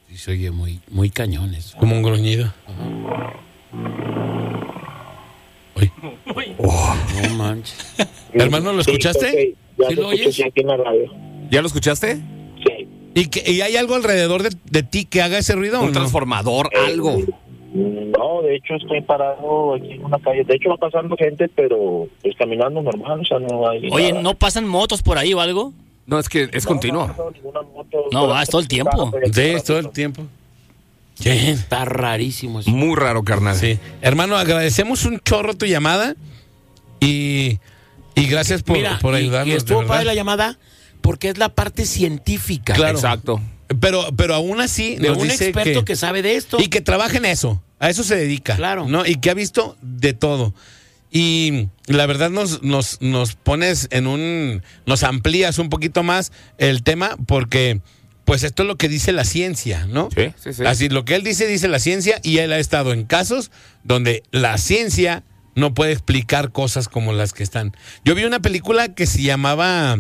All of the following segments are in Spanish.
Y se oye muy, muy cañón eso. Como un gruñido. Uy. No manches. Hermano, ¿lo escuchaste? Sí, ya ¿Sí lo lo oyes? escuché aquí en la radio. ¿Ya lo escuchaste? Sí. ¿Y hay algo alrededor de ti que haga ese ruido? ¿o Un no? transformador, algo. No, de hecho estoy parado aquí en una calle. De hecho va pasando gente, pero pues caminando normal, o sea, no hay Oye, nada. ¿no pasan motos por ahí o algo? No, es que es continuo. No, ninguna moto. No, va, es todo el tiempo. Sí, es todo el tiempo. Sí. Está rarísimo eso. Muy raro, carnal. Sí. Hermano, agradecemos un chorro tu llamada y gracias por ayudarnos. Y de estuvo verdad. padre la llamada porque es la parte científica. Claro. Exacto. Pero aún así De nos un dice experto que sabe de esto. y que trabaja en eso, a eso se dedica, Claro. ¿no? Y que ha visto de todo. Y la verdad nos pones nos amplías un poquito más el tema porque pues esto es lo que dice la ciencia, ¿no? Sí, sí, sí. Así lo que él dice la ciencia y él ha estado en casos donde la ciencia no puede explicar cosas como las que están. Yo vi una película que se llamaba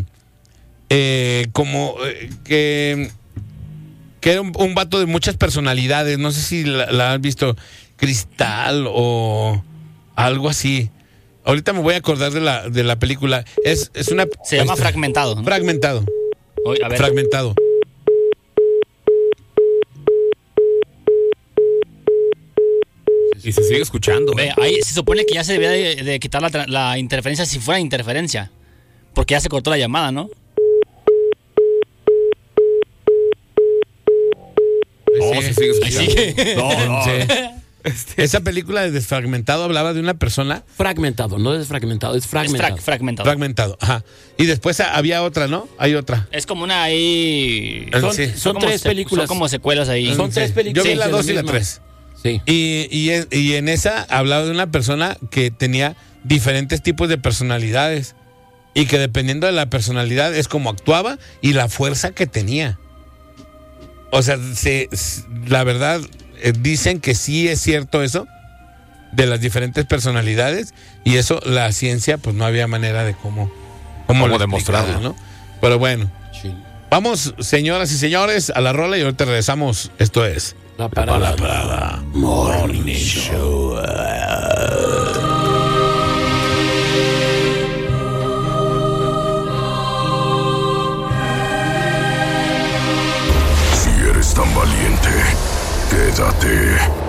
que era un vato de muchas personalidades, no sé si la has visto, Cristal o algo así. Ahorita me voy a acordar de la película. Es una Se llama Fragmentado, ¿no? Fragmentado. Oye, a ver. Fragmentado. Y se sigue escuchando. Ve, ahí se supone que ya se debía de quitar la interferencia si fuera interferencia. Porque ya se cortó la llamada, ¿no? No, se sigue escuchando. sigue. No. Sí. Esa película de Desfragmentado hablaba de una persona Fragmentado, no es fragmentado, es fragmentado. Fragmentado. fragmentado. Ajá. Y después había otra, ¿no? Hay otra. Es como una ahí... Sí. Son como tres películas. Son como secuelas ahí. Son tres películas. Yo vi la de 2 y la misma. 3. Sí. Y en esa hablaba de una persona que tenía diferentes tipos de personalidades y que dependiendo de la personalidad es como actuaba y la fuerza que tenía. O sea, la verdad dicen que sí es cierto eso de las diferentes personalidades y eso la ciencia pues no había manera de cómo lo demostrarlo, explicara, ¿no? Pero bueno, Sí. vamos señoras y señores a la rola y ahorita regresamos. Esto es La parada. Morning Show. Si eres tan valiente, quédate.